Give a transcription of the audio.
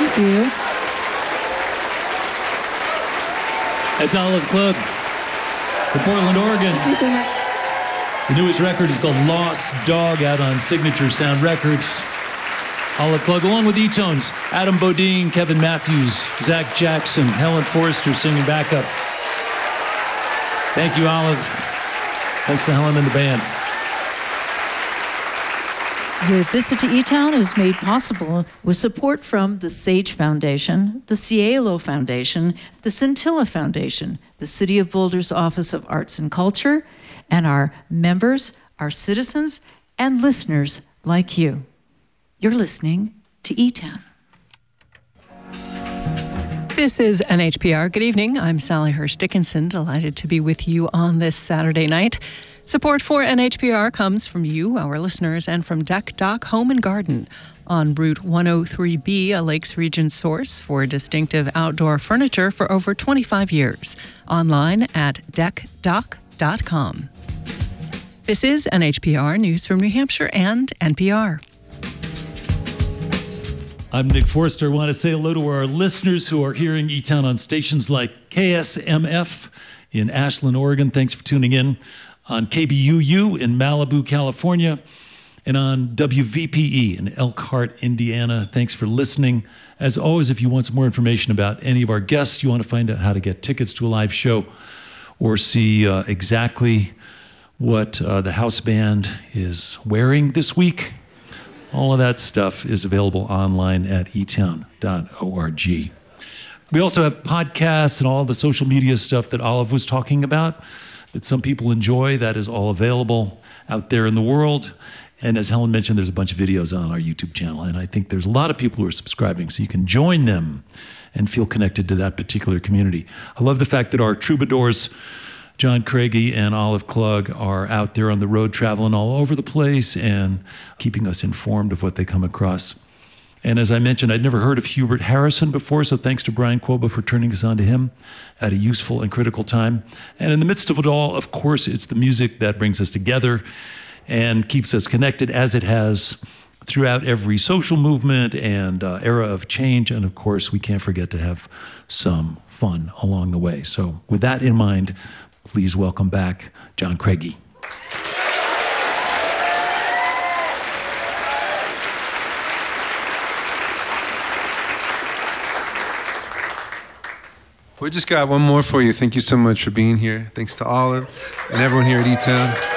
Thank you. That's Olive Club from Portland, Oregon. Thank you so much. The newest record is called Lost Dog, out on Signature Sound Records. Olive Plug, along with E-Tones, Adam Bodine, Kevin Matthews, Zach Jackson, Helen Forrester singing backup. Thank you, Olive. Thanks to Helen and the band. Your visit to E-Town is made possible with support from the Sage Foundation, the Cielo Foundation, the Scintilla Foundation, the City of Boulder's Office of Arts and Culture, and our members, our citizens, and listeners like you. You're listening to E-Town. This is NHPR. Good evening. I'm Sally Hurst Dickinson, delighted to be with you on this Saturday night. Support for NHPR comes from you, our listeners, and from Deck Dock Home and Garden on Route 103B, a Lakes Region source for distinctive outdoor furniture for over 25 years. Online at deckdock.com. This is NHPR, news from New Hampshire and NPR. I'm Nick Forster. I want to say hello to our listeners who are hearing E-Town on stations like KSMF in Ashland, Oregon. Thanks for tuning in. On KBUU in Malibu, California, and on WVPE in Elkhart, Indiana. Thanks for listening. As always, if you want some more information about any of our guests, you want to find out how to get tickets to a live show or see exactly what the house band is wearing this week, all of that stuff is available online at etown.org. We also have podcasts and all the social media stuff that Olive was talking about that some people enjoy. That is all available out there in the world. And as Helen mentioned, there's a bunch of videos on our YouTube channel. And I think there's a lot of people who are subscribing, so you can join them and feel connected to that particular community. I love the fact that our troubadours, John Craigie and Olive Klug, are out there on the road traveling all over the place and keeping us informed of what they come across. And as I mentioned, I'd never heard of Hubert Harrison before, so thanks to Brian Quoba for turning us on to him at a useful and critical time. And in the midst of it all, of course, it's the music that brings us together and keeps us connected, as it has throughout every social movement and era of change. And of course, we can't forget to have some fun along the way. So with that in mind, please welcome back John Craigie. We just got one more for you. Thank you so much for being here. Thanks to Olive and everyone here at E-Town.